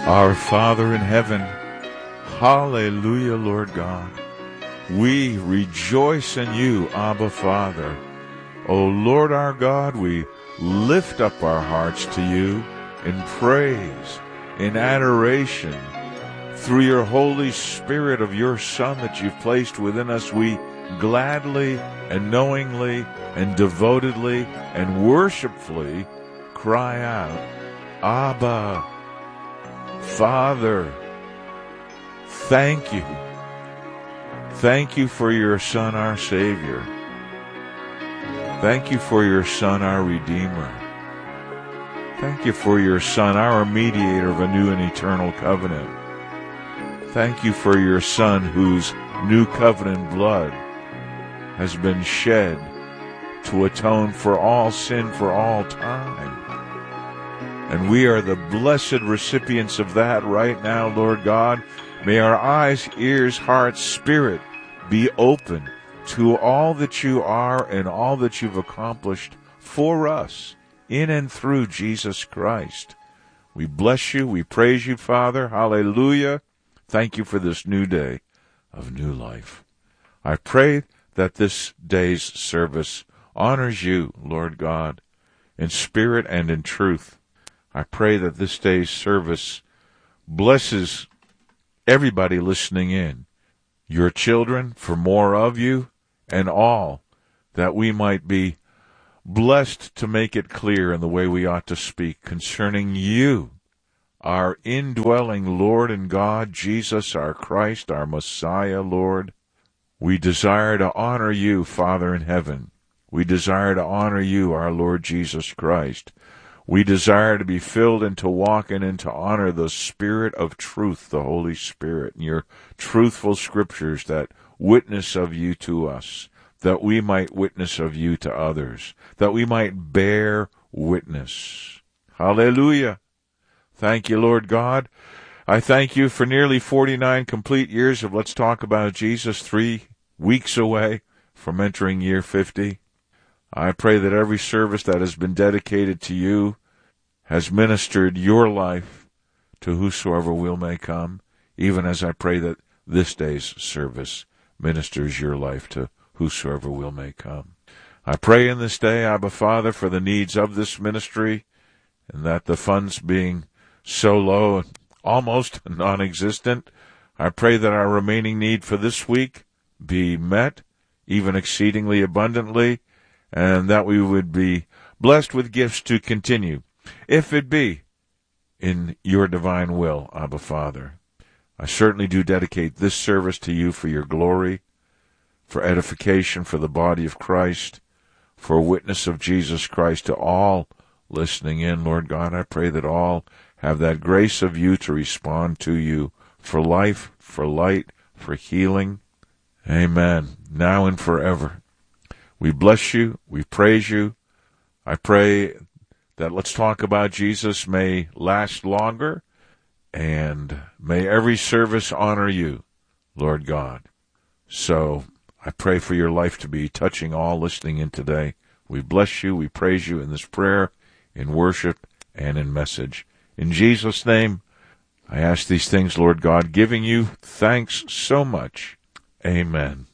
Our Father in heaven, hallelujah, Lord God. We rejoice in you, Abba Father. O Lord our God, we lift up our hearts to you in praise, in adoration. Through your Holy Spirit of your Son that you've placed within us, we gladly and knowingly and devotedly and worshipfully cry out, Abba, Father. Thank you. Thank you for your Son, our Savior. Thank you for your Son, our Redeemer. Thank you for your Son, our mediator of a new and eternal covenant. Thank you for your Son, whose new covenant blood has been shed to atone for all sin for all time. And we are the blessed recipients of that right now, Lord God. May our eyes, ears, heart, spirit be open to all that you are and all that you've accomplished for us in and through Jesus Christ. We bless you. We praise you, Father. Hallelujah. Thank you for this new day of new life. I pray that this day's service honors you, Lord God, in spirit and in truth. I pray that this day's service blesses everybody listening in, your children, for more of you, and all, that we might be blessed to make it clear in the way we ought to speak concerning you, our indwelling Lord and God, Jesus, our Christ, our Messiah, Lord. We desire to honor you, Father in heaven. We desire to honor you, our Lord Jesus Christ. We desire to be filled and to walk in and to honor the Spirit of truth, the Holy Spirit, and your truthful scriptures that witness of you to us, that we might witness of you to others, that we might bear witness. Hallelujah. Thank you, Lord God. I thank you for nearly 49 complete years of Let's Talk About Jesus, 3 weeks away from entering year 50. I pray that every service that has been dedicated to you has ministered your life to whosoever will may come, even as I pray that this day's service ministers your life to whosoever will may come. I pray in this day, Abba Father, for the needs of this ministry, and that the funds being so low and almost non-existent, I pray that our remaining need for this week be met, even exceedingly abundantly, and that we would be blessed with gifts to continue, if it be in your divine will, Abba Father. I certainly do dedicate this service to you for your glory, for edification for the body of Christ, for a witness of Jesus Christ to all listening in, Lord God. I pray that all have that grace of you to respond to you for life, for light, for healing. Amen. Now and forever. We bless you. We praise you. I pray that Let's Talk About Jesus may last longer, and may every service honor you, Lord God. So I pray for your life to be touching all listening in today. We bless you. We praise you in this prayer, in worship, and in message. In Jesus' name, I ask these things, Lord God, giving you thanks so much. Amen.